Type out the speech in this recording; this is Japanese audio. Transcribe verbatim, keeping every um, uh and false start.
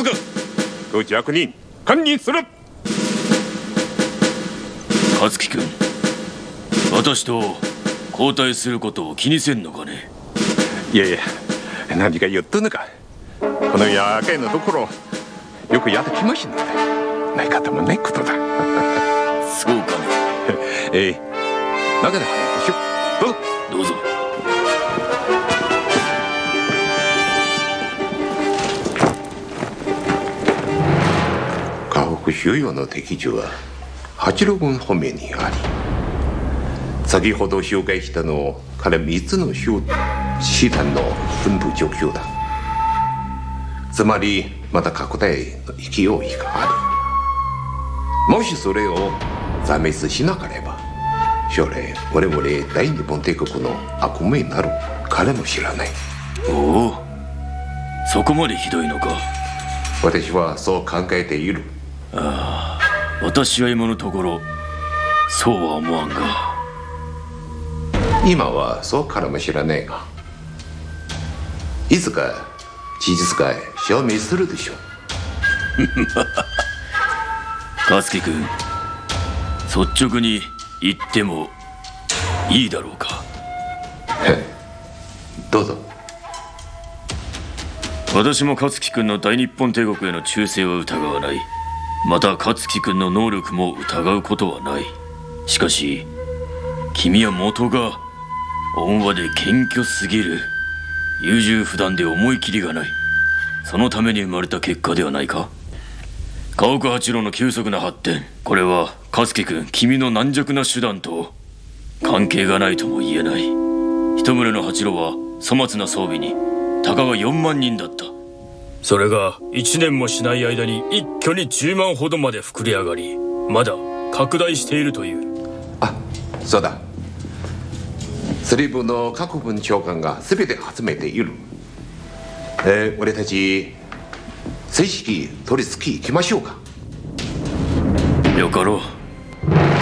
塚ご着任堪忍する。 勝木君、私と交代することを気にせんのかね。 いやいや、何か言っとんのか。この野外のところよくやってきましたのでないかともないことだ。 そうかね。 ええ、中で話しよう。どうぞどうぞ。 河北収容の敵地は八路軍方面にあり、先ほど紹介したのからみっつの師団の分布状況だ。つまりまた拡大の勢いがある。もしそれを挫滅しなければ将来我々大日本帝国の悪夢になる彼も知らない。 おお、そこまでひどいのか。 私はそう考えている。 ああ、私は今のところそうは思わんが。 今はそうからも知らないが、いつか事実が証明するでしょう。 勝木君、率直に言ってもいいだろうか。 どうぞ。 私も勝木君の大日本帝国への忠誠は疑わない。また勝木君の能力も疑うことはない。しかし君は元が温和で謙虚すぎる。優柔不断で思い切りがない。そのために生まれた結果ではないか。河北八郎の急速な発展、これは勝木君君の軟弱な手段と関係がないとも言えない。一棟の八郎は粗末な装備にたかがよんまんにんだった。それがいちねんもしない間に一挙にじゅうまんほどまで膨れ上がり、まだ拡大しているという。 あ、そうだ。スリ部の各分長官が全て集めている。えー、俺たち正式取り付き行きましょうか。 よかろう。